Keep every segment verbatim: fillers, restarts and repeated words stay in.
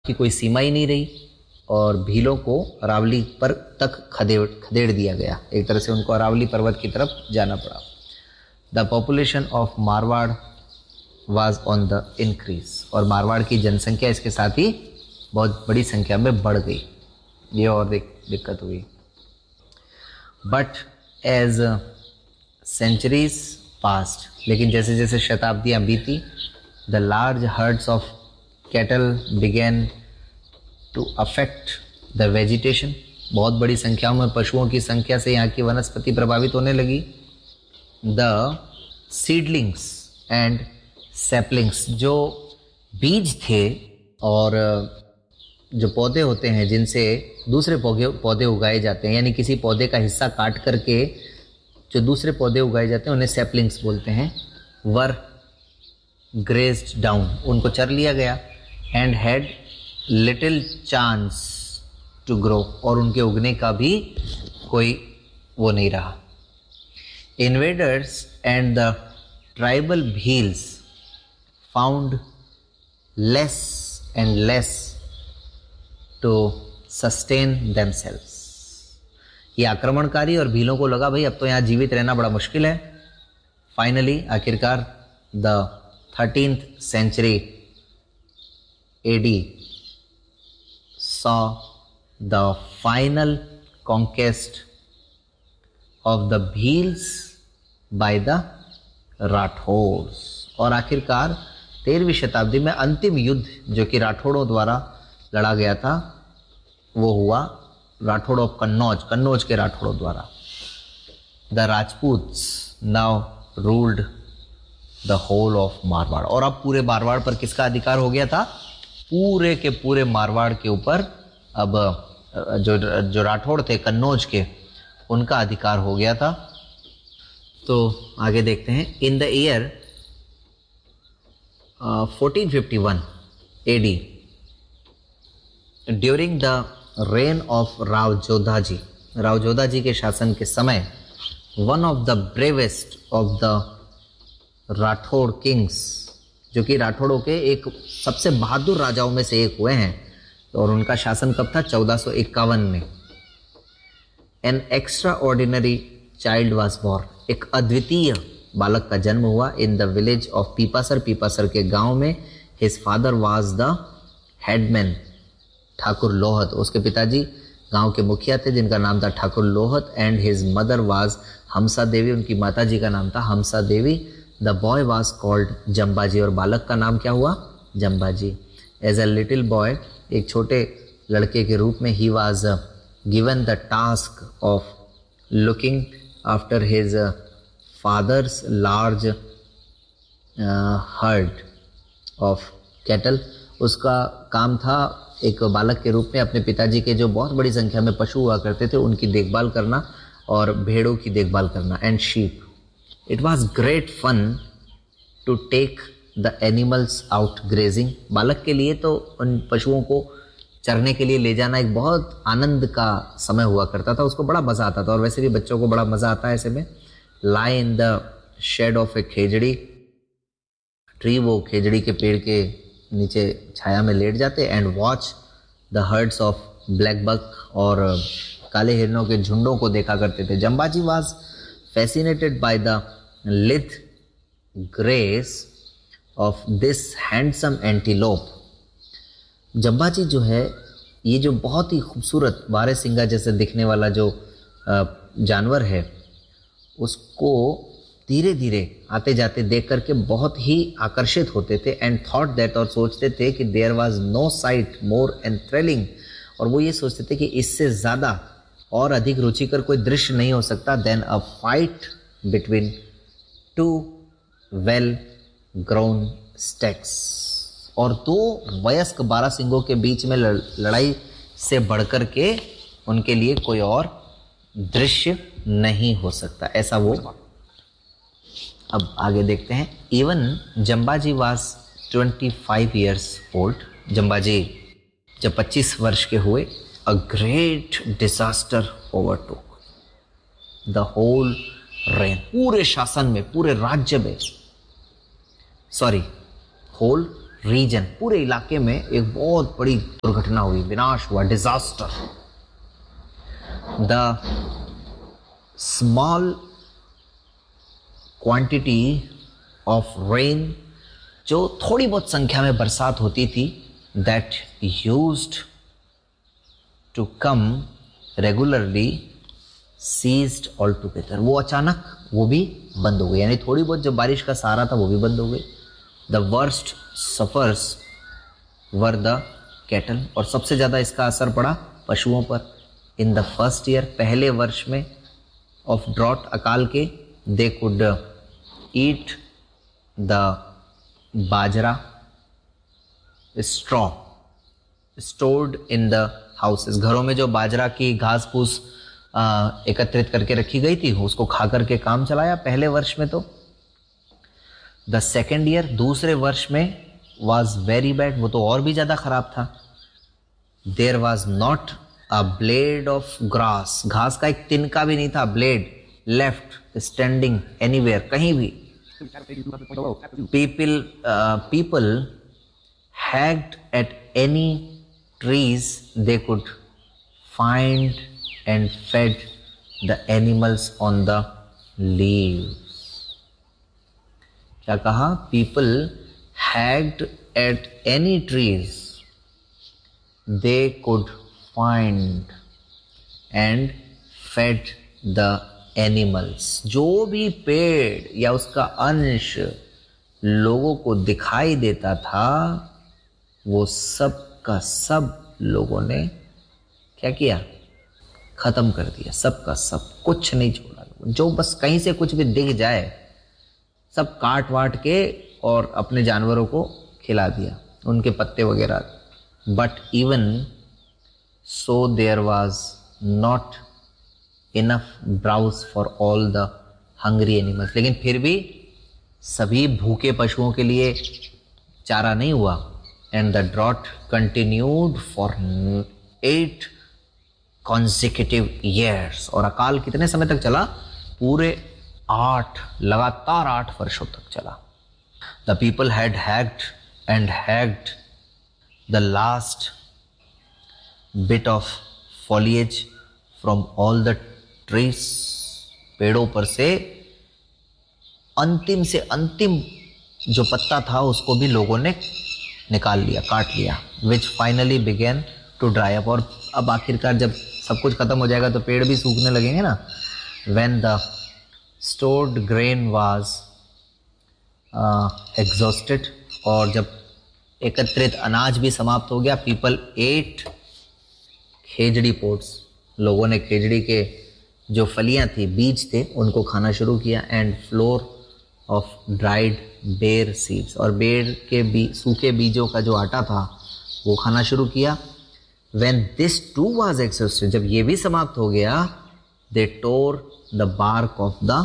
की कोई सीमा ही नहीं रही और भीलों को अरावली पर तक खदेड़ खदेड़ दिया गया। एक तरह से उनको अरावली पर्वत की तरफ जाना पड़ा। The population of Marwar was on the increase, और मारवाड़ की जनसंख्या इसके साथ ही बहुत बड़ी संख्या में बढ़ गई। ये और दिक्कत हुई। बट एज सेंचुरीज पास्ट, लेकिन जैसे जैसे शताब्दियाँ बीती, the large hertz of cattle begin to affect the vegetation, बहुत बड़ी संख्याओं में पशुओं की संख्या से यहाँ की वनस्पति प्रभावित होने लगी। द सीडलिंग्स एंड सैपलिंग्स, जो बीज थे और जो पौधे होते हैं जिनसे दूसरे पौधे पौधे उगाए जाते हैं, यानी किसी पौधे का हिस्सा काट करके जो दूसरे पौधे उगाए जाते हैं उन्हें सैपलिंग्स बोलते हैं, वर ग्रेज्ड डाउन, उनको चर लिया गया। And had little chance to grow, और उनके उगने का भी कोई वो नहीं रहा। Invaders and the tribal Bhils found less and less to sustain themselves, ये आक्रमणकारी और भीलों को लगा भाई अब तो यहाँ जीवित रहना बड़ा मुश्किल है। फाइनली आखिरकार the thirteenth century AD saw the final conquest of the Bhils by the Rathore, और आखिरकार तेरहवीं शताब्दी में अंतिम युद्ध जो कि राठौड़ों द्वारा लड़ा गया था वो हुआ राठौड़ ऑफ कन्नौज, कन्नौज के राठौड़ों द्वारा। The राजपूत्स now ruled the whole of Marwar, और अब पूरे मारवाड़ पर किसका अधिकार हो गया था? पूरे के पूरे मारवाड़ के ऊपर अब जो जो राठौड़ थे कन्नौज के, उनका अधिकार हो गया था। तो आगे देखते हैं। In the year fourteen fifty one AD, during the rain of Rao Jodha जी, राव जोधा जी के शासन के समय, one of the bravest of the Rathore Kings, जो कि राठौड़ों के एक सबसे बहादुर राजाओं में से एक हुए हैं, और उनका शासन कब था? चौदह सौ इक्यावन में। An extra ordinary child was born, एक अद्वितीय बालक का जन्म हुआ in the village of Pipasar, Pipasar के गांव में। His father was the headman Thakur Lhotse, उसके पिताजी गांव के मुखिया थे जिनका नाम था Thakur Lhotse. And his mother was हमसा देवी, उनकी माता जी का नाम था हमसा देवी। The boy was called Jambaji, और बालक का नाम क्या हुआ? Jambaji. As a little boy, एक छोटे लड़के के रूप में, he was given the task of looking after his father's large heard of cattle, उसका काम था एक बालक के रूप में अपने पिताजी के जो बहुत बड़ी संख्या में पशु हुआ करते थे उनकी देखभाल करना और भेड़ों की देखभाल करना। And sheep, it was great fun to take the animals out grazing, बालक के लिए तो उन पशुओं को चरने के लिए ले जाना एक बहुत आनंद का समय हुआ करता था, उसको बड़ा मज़ा आता था, और वैसे भी बच्चों को बड़ा मज़ा आता है ऐसे में। लाई in the shade of A Khejri tree, वो खेजड़ी के पेड़ के नीचे छाया में लेट जाते। And watch the hertz of black buck, और काले हिरणों के झुंडों को देखा करते थे। Jambaji was fascinated by the लिथ grace of this handsome antelope. Jambaji जो है, ये जो बहुत ही खूबसूरत वारेसिंगा जैसे दिखने वाला जो जानवर है, उसको धीरे धीरे आते जाते देख करके बहुत ही आकर्षित होते थे। एंड थॉट दैट, और सोचते थे कि देयर वाज नो साइट मोर एंथ्रिलिंग, और वो ये सोचते थे कि इससे ज़्यादा और अधिक रुचिकर कोई दृश्य नहीं हो सकता then a fight between two well grown stacks, और दो वयस्क बारहसिंगों के बीच में लड़ाई से बढ़कर के उनके लिए कोई और दृश्य नहीं हो सकता, ऐसा वो। अब आगे देखते हैं। Even Jambaji was twenty five years old, Jambaji जब पच्चीस वर्ष के हुए, a great disaster overtook the whole rain, पूरे शासन में, पूरे राज्य में, सॉरी होल रीजन, पूरे इलाके में एक बहुत बड़ी दुर्घटना हुई, विनाश हुआ, disaster. The small quantity of rain, जो थोड़ी बहुत संख्या में बरसात होती थी, that used to come regularly seized all together, वो अचानक वो भी बंद हो गई, यानी थोड़ी बहुत जो बारिश का सहारा था वो भी बंद हो गई। The worst suffers were the cattle, और सबसे ज़्यादा इसका असर पड़ा पशुओं पर। इन द फर्स्ट ईयर, पहले वर्ष में ऑफ ड्रॉट, अकाल के, they could eat the bajra, straw stored in the houses, घरों में जो बाजरा की घास फूस एकत्रित करके रखी गई थी उसको खा करके काम चलाया पहले वर्ष में। तो द सेकेंड ईयर, दूसरे वर्ष में, वॉज वेरी बैड, वो तो और भी ज्यादा खराब था। There was not a blade of grass, घास का एक तिनका भी नहीं था, ब्लेड लेफ्ट स्टैंडिंग एनीवेयर, कहीं भी। People people हैग्ड at any trees they could find and fed the animals on the leaves. क्या कहा? People hacked at any trees they could find and fed the animals. जो भी पेड़ या उसका अंश लोगों को दिखाई देता था, वो सब का सब लोगों ने क्या किया? खत्म कर दिया, सबका सब, कुछ नहीं छोड़ा। जो बस कहीं से कुछ भी दिख जाए सब काट वाट के और अपने जानवरों को खिला दिया, उनके पत्ते वगैरह। But even so there was not enough browse for all the hungry animals, लेकिन फिर भी सभी भूखे पशुओं के लिए चारा नहीं हुआ। And the draught continued for eight consecutive years, और अकाल कितने समय तक चला? पूरे आठ, लगातार आठ वर्षों तक चला। The people had hacked and hacked the last bit of foliage from all the trees, पेड़ों पर से अंतिम से अंतिम जो पत्ता था उसको भी लोगों ने निकाल लिया, काट लिया। which finally began to dry up, और अब आखिरकार जब सब कुछ खत्म हो जाएगा तो पेड़ भी सूखने लगेंगे ना। When the stored grain was uh, exhausted, और जब एकत्रित अनाज भी समाप्त हो गया, people ate खेजड़ी पोट्स, लोगों ने खेजड़ी के जो फलियां थी, बीज थे, उनको खाना शुरू किया। एंड फ्लोर ऑफ ड्राइड बेर सीड्स, और बेर के बी सूखे बीजों का जो आटा था वो खाना शुरू किया। When this too was exhausted, जब ये भी समाप्त हो गया, they tore the bark of the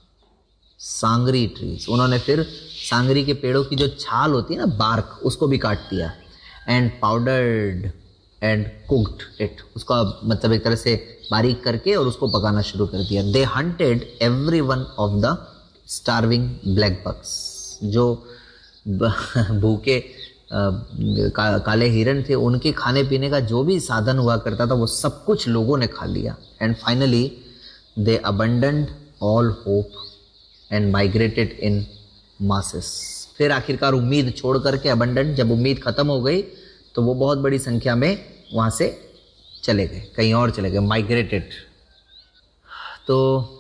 sangri trees, उन्होंने फिर सांगरी के पेड़ों की जो छाल होती है ना, बार्क, उसको भी काट दिया। And powdered and cooked it, उसका मतलब एक तरह से बारीक करके और उसको पकाना शुरू कर दिया। They hunted every one of the starving black बक्स, जो भूखे का, काले हिरन थे, उनके खाने पीने का जो भी साधन हुआ करता था वो सब कुछ लोगों ने खा लिया। And finally they अबंडन्ड all hope and migrated in masses, फिर आखिरकार उम्मीद छोड़ करके, अबंडन, जब उम्मीद खत्म हो गई तो वो बहुत बड़ी संख्या में वहां से चले गए, कहीं और चले गए, माइग्रेटेड। तो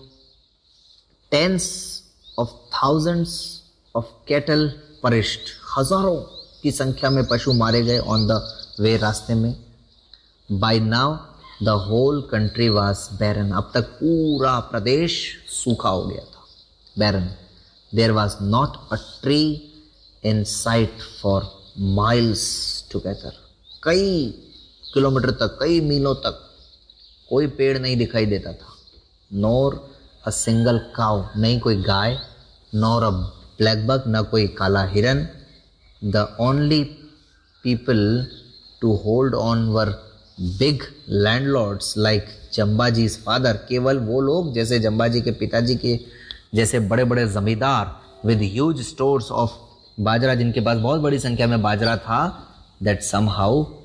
tense of thousands of cattle परिश्ड, हजारों की संख्या में पशु मारे गए ऑन द वे, रास्ते में। Bye now the whole country was बैरन, अब तक पूरा प्रदेश सूखा हो गया था, बैरन। There was not a tree in site for miles together, कई किलोमीटर तक, कई मीलों तक कोई पेड़ नहीं दिखाई देता था। नॉर अ सिंगल काउ, नहीं कोई गाय, नॉर अ ब्लैक बक, न कोई काला हिरन। The only people to hold on were big landlords like जम्बाजी's father, केवल वो लोग जैसे जम्बाजी के पिताजी के जैसे बड़े बड़े जमींदार, with huge stores of बाजरा जिनके पास बहुत बड़ी संख्या में बाजरा था, दैट समहाउ